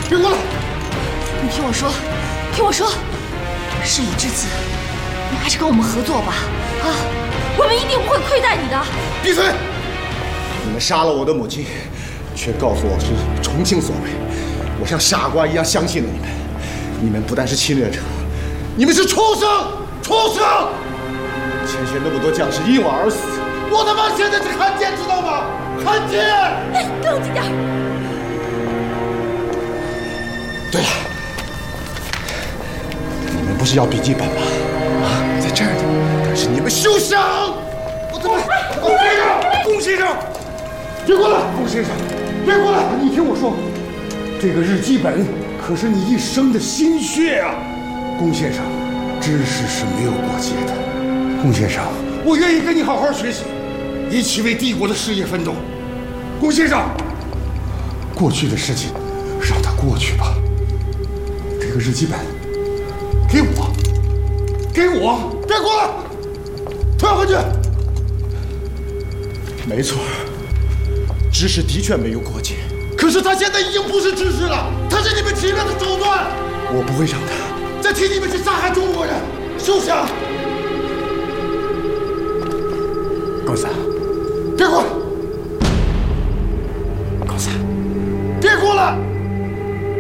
别过来！ 你听我说，听我说，事已至此，你还是跟我们合作吧。啊，我们一定不会亏待你的。 闭嘴！你们杀了我的母亲，却告诉我是重庆所为，我像傻瓜一样相信了你们。你们不但是侵略者，你们是畜生！畜生！前线那么多将士因我而死，我他妈现在是汉奸，知道吗？汉奸！ 哎，冷静点。 对了，你们不是要笔记本吗？啊，在这儿呢。但是你们休想！我他妈！龚先生，龚先生，别过来！龚先生，别过来！你听我说，这个日记本可是你一生的心血啊，龚先生。知识是没有过节的，龚先生，我愿意跟你好好学习，一起为帝国的事业奋斗。龚先生，过去的事情让它过去吧。这个日记本，给我，给我，别过来，退回去。没错，知识的确没有过节，可是他现在已经不是知识了，他是你们侵略的手段，我不会让他再替你们去杀害中国人，休想！公子。